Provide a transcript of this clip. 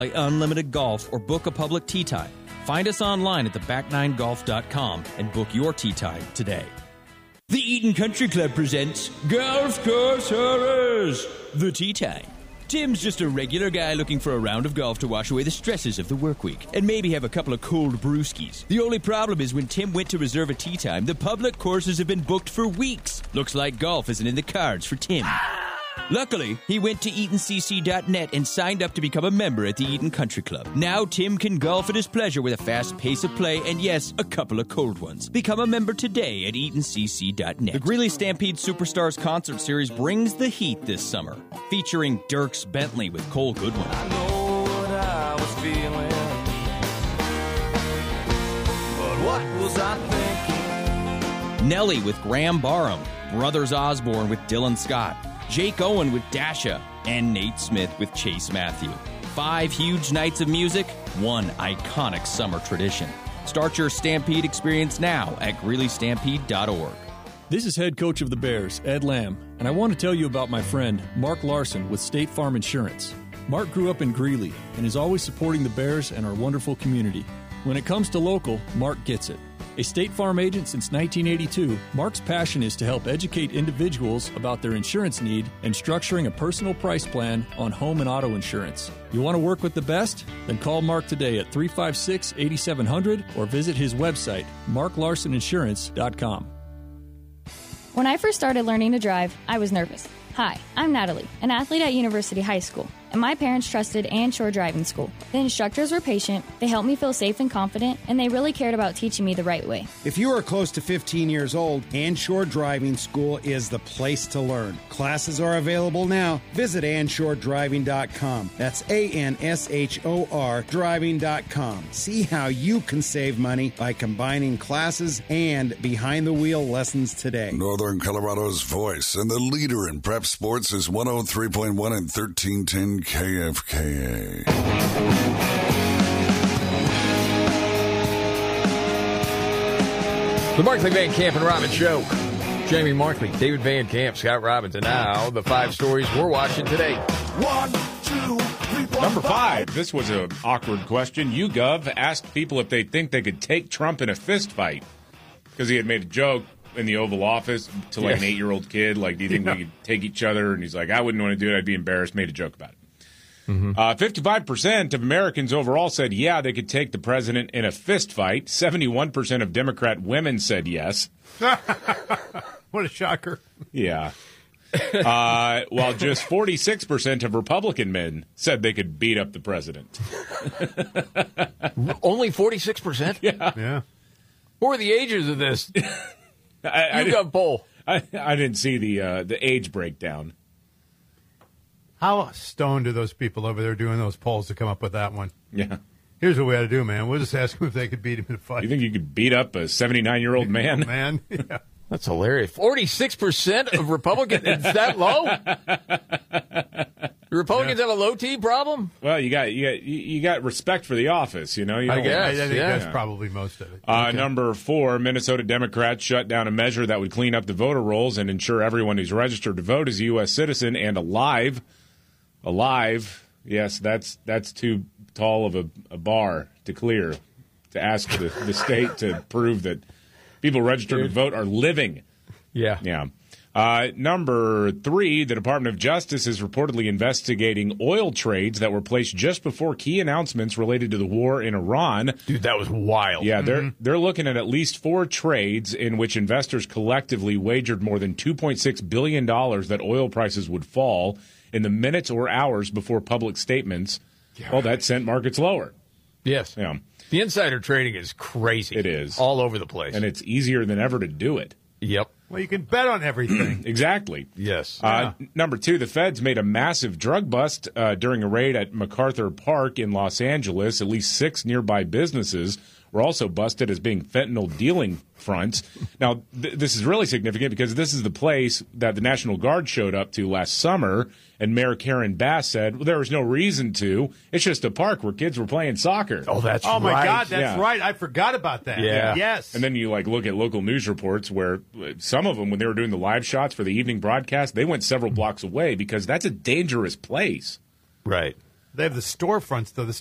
Play unlimited golf or book a public tee time. Find us online at theback9golf.com and book your tee time today. The Eaton Country Club presents Golf Course Horrors, the Tee Time. Tim's just a regular guy looking for a round of golf to wash away the stresses of the work week and maybe have a couple of cold brewskis. The only problem is when Tim went to reserve a tee time, the public courses have been booked for weeks. Looks like golf isn't in the cards for Tim. Luckily, he went to EatonCC.net and signed up to become a member at the Eaton Country Club. Now Tim can golf at his pleasure with a fast pace of play and, yes, a couple of cold ones. Become a member today at EatonCC.net. The Greeley Stampede Superstars Concert Series brings the heat this summer, featuring Dierks Bentley with Cole Goodwin. I know what I was feeling, but what was I thinking? Nelly with Graham Barham, Brothers Osborne with Dylan Scott, Jake Owen with Dasha, and Nate Smith with Chase Matthew. 5 huge nights of music, 1 iconic summer tradition. Start your Stampede experience now at GreeleyStampede.org. This is head coach of the Bears, Ed Lamb, and I want to tell you about my friend, Mark Larson with State Farm Insurance. Mark grew up in Greeley and is always supporting the Bears and our wonderful community. When it comes to local, Mark gets it. A State Farm agent since 1982, Mark's passion is to help educate individuals about their insurance need and structuring a personal price plan on home and auto insurance. You want to work with the best? Then call Mark today at 356-8700 or visit his website, marklarsoninsurance.com. When I first started learning to drive, I was nervous. Hi, I'm Natalie, an athlete at University High School, and my parents trusted Anshore Driving School. The instructors were patient, they helped me feel safe and confident, and they really cared about teaching me the right way. If you are close to 15 years old, Anshore Driving School is the place to learn. Classes are available now. Visit AnshoreDriving.com. That's ANSHOR Driving.com. See how you can save money by combining classes and behind-the-wheel lessons today. Northern Colorado's voice and the leader in prep sports is 103.1 and 1310 KFKA. The Markley, Van Camp, and Robbins Show. Jamie Markley, David Van Camp, Scott Robbins, and now the 5 stories we're watching today. 1, 2, 3, 4. Number 5. This was an awkward question. YouGov asked people if they think they could take Trump in a fist fight because he had made a joke in the Oval Office to like an 8-year-old kid. Like, do you think we could take each other? And he's like, I wouldn't want to do it. I'd be embarrassed. Made a joke about it. 55% of Americans overall said, yeah, they could take the president in a fist fight. 71% of Democrat women said yes. What a shocker. Yeah. While just 46% of Republican men said they could beat up the president. Only 46%? Yeah. What were the ages of this? I YouGov poll. I didn't see the age breakdown. How stoned are those people over there doing those polls to come up with that one? Yeah. Here's what we had to do, man. We'll just ask them if they could beat him in a fight. You think you could beat up a 79-year-old man? Man, yeah. That's hilarious. 46% of Republicans. Is that low? The Republicans have a low T problem? Well, you got respect for the office, you know. I think that's probably most of it. Number 4, Minnesota Democrats shut down a measure that would clean up the voter rolls and ensure everyone who's registered to vote is a U.S. citizen and alive. Yes, that's too tall of a bar to clear to ask the state to prove that people registered to vote are living. Yeah. Number 3, the Department of Justice is reportedly investigating oil trades that were placed just before key announcements related to the war in Iran. Dude, that was wild. Yeah, they're looking at least 4 trades in which investors collectively wagered more than $2.6 billion that oil prices would fall in the minutes or hours before public statements. Well, that sent markets lower. Yes. Yeah. The insider trading is crazy. It is. All over the place. And it's easier than ever to do it. Yep. Well, you can bet on everything. Exactly. Yes. Number 2, the feds made a massive drug bust during a raid at MacArthur Park in Los Angeles. At least 6 nearby businesses were also busted as being fentanyl dealing fronts. Now, this is really significant because this is the place that the National Guard showed up to last summer, and Mayor Karen Bass said, well, there was no reason to. It's just a park where kids were playing soccer. Oh, that's right. Oh, my God, that's right. I forgot about that. Yeah. Yes. And then you look at local news reports where some of them, when they were doing the live shots for the evening broadcast, they went several blocks away because that's a dangerous place. Right. They have the storefronts, though. The